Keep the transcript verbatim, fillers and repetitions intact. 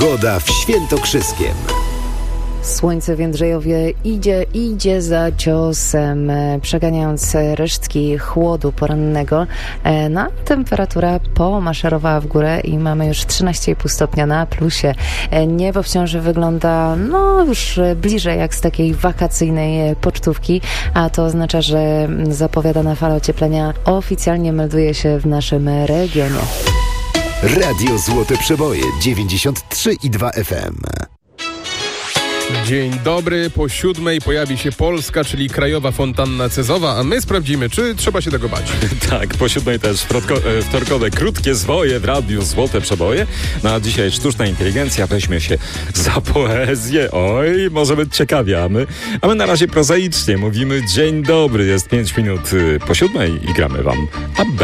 Pogoda w Świętokrzyskiem. Słońce w Jędrzejowie idzie, idzie za ciosem, przeganiając resztki chłodu porannego. No, a temperatura pomaszerowała w górę i mamy już trzynaście i pół stopnia na plusie. Niebo wciąż wygląda no już bliżej jak z takiej wakacyjnej pocztówki, a to oznacza, że zapowiadana fala ocieplenia oficjalnie melduje się w naszym regionie. Radio Złote Przeboje dziewięćdziesiąt trzy i dwa F M. Dzień dobry, po siódmej pojawi się Polska, czyli Krajowa Fontanna Cezowa, a my sprawdzimy, czy trzeba się tego bać. Tak, po siódmej też wtorko- wtorkowe krótkie zwoje w Radiu Złote Przeboje. No a dzisiaj sztuczna inteligencja weźmie się za poezję. Oj, może być ciekawie, a my, a my na razie prozaicznie mówimy dzień dobry. Jest pięć minut po siódmej i gramy wam A B